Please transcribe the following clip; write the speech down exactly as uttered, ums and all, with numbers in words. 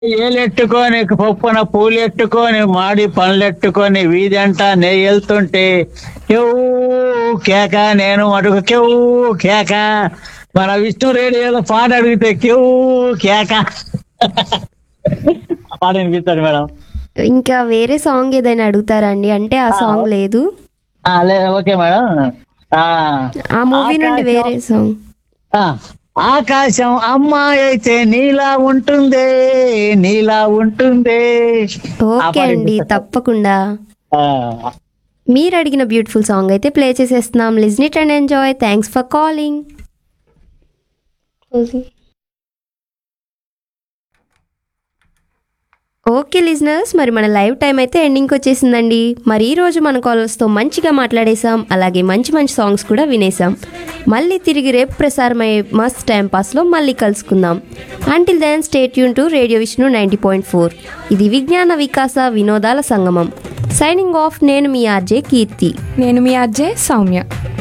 ఏలెట్టుకొని పప్పున పూలెట్టుకొని మాడి పండ్లెట్టుకొని వీధంట నే వెళ్తుంటే కేవు కేక నేను అడుగు కేవు కేక మన విష్ణు రేడియోలో పాట అడిగితే కేవు కేక ఆ పాట వినిపిస్తాడు మేడం. ఇంకా వేరే సాంగ్ ఏదైనా అడుగుతారండి? అంటే ఆ సాంగ్ లేదు. ఆ, లే- ఓకే మేడం. ఆ ఆ మూవీ నుండి వేరే సాంగ్. ఆ, ఆకాశం అమ్మాయి అయితే నీలా ఉంటుందే నీలా ఉంటుందే. ఆ ఓకే పాట అండి, వినిపిస్తా. తప్పకుండా. ఆ, మీరు అడిగిన బ్యూటిఫుల్ సాంగ్ అయితే ప్లే చేసేస్తున్నాం. Listen it and enjoy. Thanks for calling. Okay listeners, మరి మన లైవ్ టైం అయితే ఎండింగ్కి వచ్చేసిందండి. మరి ఈ రోజు మన కాలర్స్తో మంచిగా మాట్లాడేసాం, అలాగే మంచి మంచి సాంగ్స్ కూడా వినేసాం. మళ్ళీ తిరిగి రేపు ప్రసారమయ్యే మస్త్ టైం పాస్లో మళ్ళీ కలుసుకుందాం. Until then stay tune to radio Vishnu ninety point four. ఇది విజ్ఞాన వికాస వినోదాల సంగమం. Signing off. నేను మీ ఆర్జే కీర్తి. నేను మీ అజయ్ సౌమ్య.